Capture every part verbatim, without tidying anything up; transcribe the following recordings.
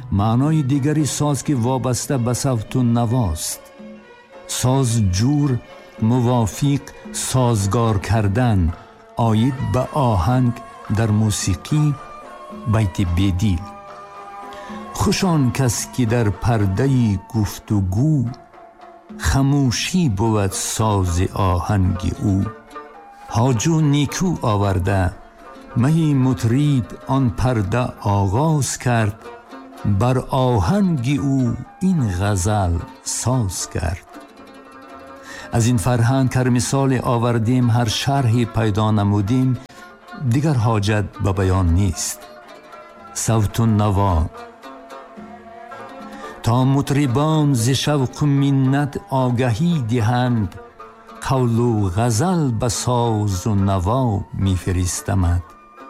معنای دیگری ساز که وابسته به صوت و نواست. ساز جور، موافق، سازگار کردن، آید به آهنگ در موسیقی. بیت بدیل: خوشان کس که در پرده گفتگو، خموشی بود ساز آهنگ او. حاجو نیکو آورده، می مطریب آن پرده آغاز کرد، بر آهنگ او این غزل ساز کرد. از این فرهنگ هر مثال آوردیم، هر شرحی پیدا نمودیم، دیگر حاجت به بیان نیست. صوت و نوا: تا مطربان ز شوق و منت آگهی دهند، قول و غزل به ساز و نوا می فرستمد.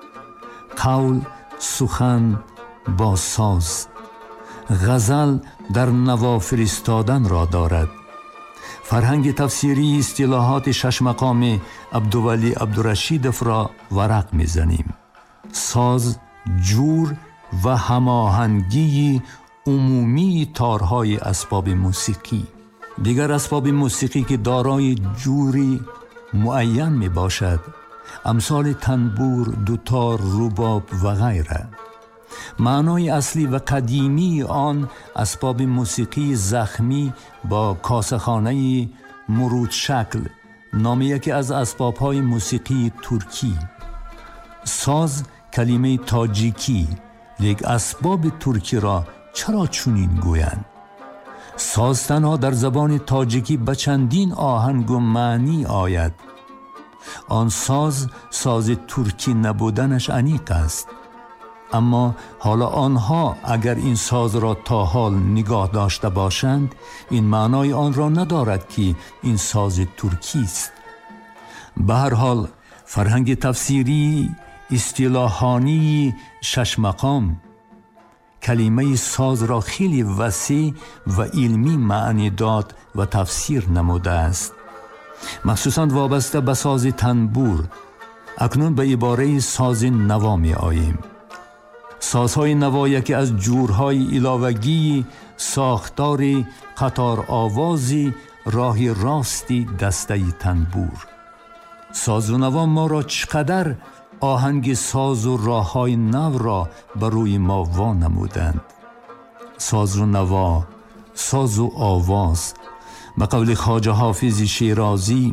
قول سخن با ساز، غزل در نوا فرستادن را دارد. فرهنگ تفسیری اصطلاحات شش مقام عبدولی عبدالرشیدوف را ورق میزنیم. ساز، جور و هماهنگی عمومی تارهای اسباب موسیقی. دیگر اسباب موسیقی که دارای جوری معین می باشد، امثال تنبور، دوتار، رباب و غیره. معنای اصلی و قدیمی آن اسباب موسیقی زخمی با کاسخانه مرود شکل، نام یکی از اسبابهای موسیقی ترکی. ساز کلمه تاجیکی، لیک اسباب ترکی را چرا چنین گویند؟ ساز تنها در زبان تاجیکی به چندین آهنگ و معنی آید. آن ساز ساز ترکی نبودنش انیق است، اما حالا آنها اگر این ساز را تا حال نگاه داشته باشند، این معنای آن را ندارد که این ساز ترکی است. به هر حال فرهنگ تفسیری اصطلاحانی شش مقام کلمه ساز را خیلی وسیع و علمی معنی داد و تفسیر نموده است، مخصوصاً وابسته به ساز تنبور. اکنون به عباره ساز نوا می آییم. سازهای نوا یکی از جورهای علاوگی ساختار قطار آوازی راه راستی دسته تنبور. ساز و نوا ما را چقدر آهنگ ساز و راههای نو را بر روی ما وا نمودند. ساز و نوا، ساز و آواز. به قول خواجه حافظ شیرازی: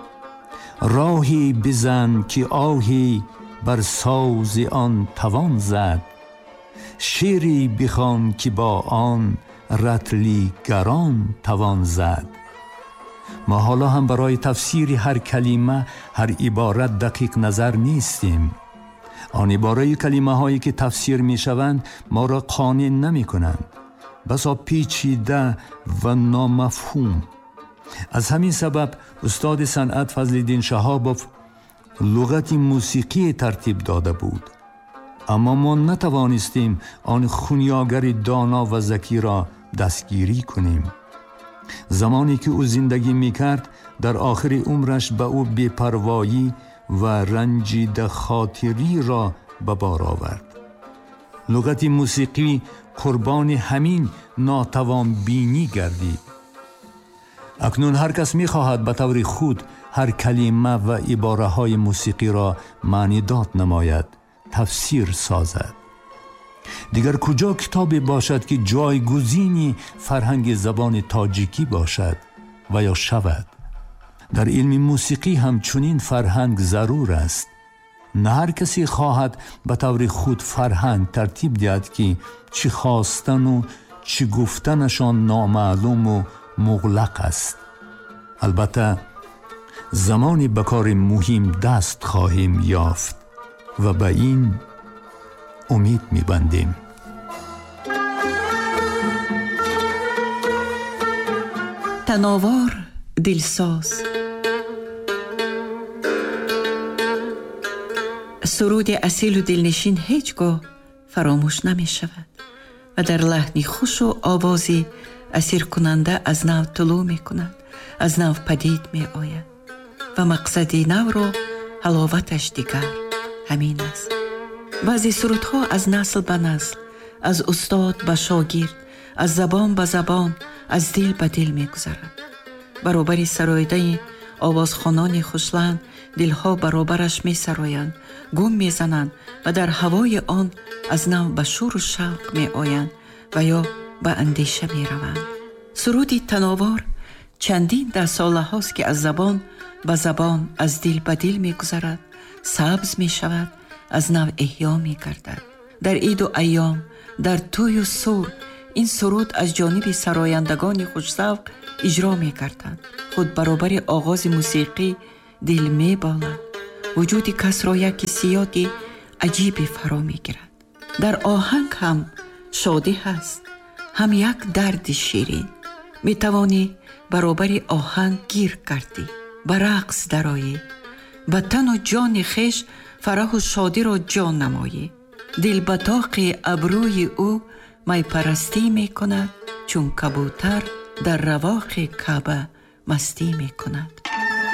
راهی بزن که آهی بر ساز آن توان زد، شعری بخوان که با آن رطلی گران توان زد. ما حالا هم برای تفسیر هر کلمه، هر عبارت دقیق نظر نیستیم. آن عباره کلمه هایی که تفسیر می شوند ما را قانع نمی کنند، بسا پیچیده و نامفهوم. از همین سبب استاد صنعت فضل‌الدین شهابوف لغت موسیقی ترتیب داده بود، اما ما نتوانستیم آن خونیاگر دانا و ذکی را دستگیری کنیم. زمانی که او زندگی میکرد، در آخر عمرش به او بی‌پروایی و رنجیده خاطری را به بار آورد. لغت موسیقی قربان همین ناتوان بینی گردید. اکنون هر کس میخواهد به طور خود هر کلمه و عباره های موسیقی را معنی داد نماید، تفسیر سازد. دیگر کجا کتابی باشد که جایگزینی فرهنگ زبان تاجیکی باشد و یا شود؟ در علم موسیقی هم چنین فرهنگ ضرور است. نه هر کسی خواهد به طور خود فرهنگ ترتیب دهد که چی خواستن و چی گفتنشان نامعلوم و مغلق است. البته زمانی به کار مهم دست خواهیم یافت و به این امید می‌بندیم. تناور دلساز. سرود اصیل و دلنشین هیچگاه فراموش نمی شود و در لحنی خوش و آوازی اسیر کننده از نو طلوع می کند، از نو پدید می آید و مقصدی نو را حلاوتش دیگر همین است. بعضی سرودها از نسل به نسل، از استاد به شاگرد، از زبان به زبان، از دل به دل می گذرد. برابر سرایده آوازخوانان خوشلند دلها برابرش می سرایند، گم می زنند و در هوای آن از نو به شور و شوق می آیند و یا به اندیشه می روند. سرودی تناور چندین در ساله هاست که از زبان به زبان، از دل به دل می گذرد، سبز می شود، از نو احیا می گردد. در عید و ایام، در توی و سور، این سرود از جانب سرایندگان خوش‌ذوق اجرا می کردند. خود برابر آغاز موسیقی دل می بالد. وجود کس را یک سیاتی عجیبی فرا می گیرد. در آهنگ هم شادی هست، هم یک درد شیرین. می توانی برابر آهنگ گیر کردی، به رقص درآیی، به تن و جان خویش فرح و شادی را جان نمایی. دل به طاق ابروی او می پرستی می کند، چون کبوتر در رواق کعبه مستی می کند.